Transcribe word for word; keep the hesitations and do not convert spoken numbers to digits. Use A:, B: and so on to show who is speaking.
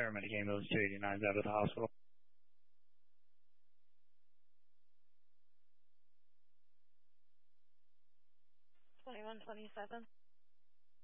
A: paramedic ambulance two eighty-nine is out of the hospital.
B: twenty-one twenty-seven.